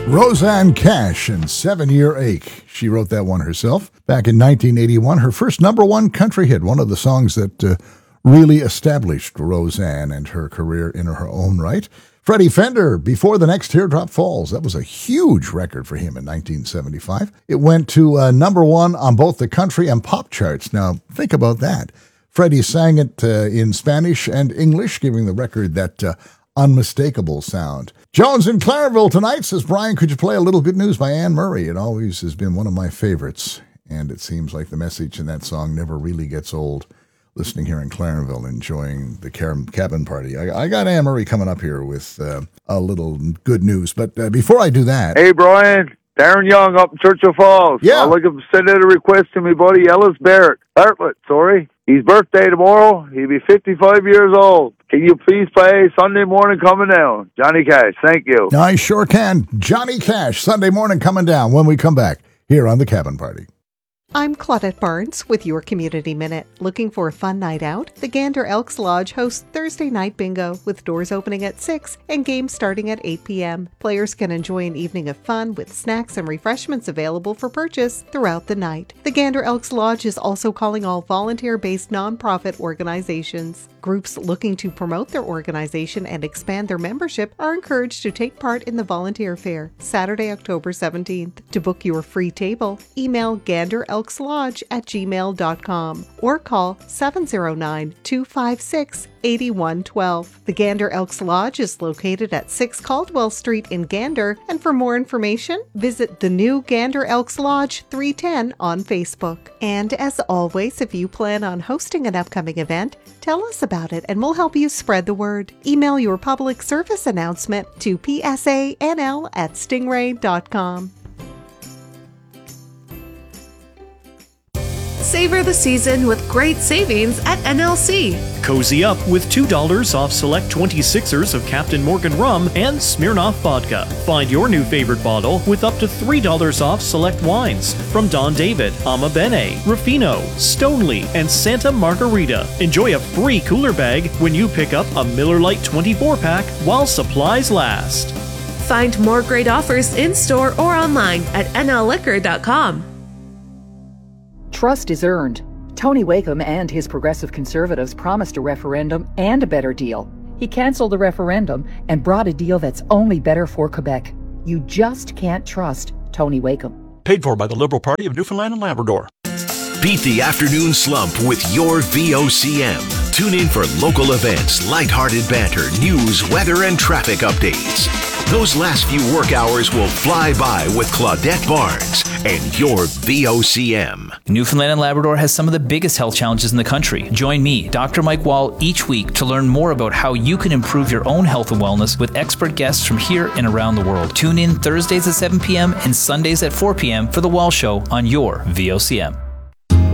Rosanne Cash and 7-Year Ache. She wrote that one herself back in 1981. Her first number one country hit, one of the songs that really established Rosanne and her career in her own right. Freddie Fender, Before the Next Teardrop Falls. That was a huge record for him in 1975. It went to number one on both the country and pop charts. Now, think about that. Freddie sang it in Spanish and English, giving the record that unmistakable sound. Jones in Clareville tonight says, Brian, could you play a little good news by Anne Murray? It always has been one of my favorites, and it seems like the message in that song never really gets old. Listening here in Clareville, enjoying the cabin party. I got Anne Murray coming up here with a little good news, but before I do that... Hey, Brian, Darren Young up in Churchill Falls. Yeah. I'd like to send out a request to my buddy Ellis Bartlett. His birthday tomorrow. He'll be 55 years old. Can you please play Sunday Morning Coming Down? Johnny Cash, thank you. I sure can. Johnny Cash, Sunday Morning Coming Down when we come back here on the Cabin Party. I'm Claudette Barnes with your Community Minute. Looking for a fun night out? The Gander Elks Lodge hosts Thursday Night Bingo with doors opening at 6 and games starting at 8 p.m. Players can enjoy an evening of fun with snacks and refreshments available for purchase throughout the night. The Gander Elks Lodge is also calling all volunteer-based nonprofit organizations. Groups looking to promote their organization and expand their membership are encouraged to take part in the volunteer fair, Saturday, October 17th. To book your free table, email ganderelkslodge@gmail.com or call 709-256-8112. The Gander Elks Lodge is located at 6 Caldwell Street in Gander, and for more information, visit the new Gander Elks Lodge 310 on Facebook. And as always, if you plan on hosting an upcoming event, tell us about it and we'll help you spread the word. Email your public service announcement to psanl@stingray.com. Savor the season with great savings at NLC. Cozy up with $2 off select 26ers of Captain Morgan rum and Smirnoff vodka. Find your new favorite bottle with up to $3 off select wines from Don David, Ama Bene, Ruffino, Stoneleigh, and Santa Margarita. Enjoy a free cooler bag when you pick up a Miller Lite 24-pack while supplies last. Find more great offers in-store or online at nlliquor.com. Trust is earned. Tony Wakeham and his Progressive Conservatives promised a referendum and a better deal. He canceled the referendum and brought a deal that's only better for Quebec. You just can't trust Tony Wakeham. Paid for by the Liberal Party of Newfoundland and Labrador. Beat the afternoon slump with your VOCM. Tune in for local events, lighthearted banter, news, weather, and traffic updates. Those last few work hours will fly by with Claudette Barnes and your VOCM. Newfoundland and Labrador has some of the biggest health challenges in the country. Join me, Dr. Mike Wall, each week to learn more about how you can improve your own health and wellness with expert guests from here and around the world. Tune in Thursdays at 7 p.m. and Sundays at 4 p.m. for The Wall Show on your VOCM.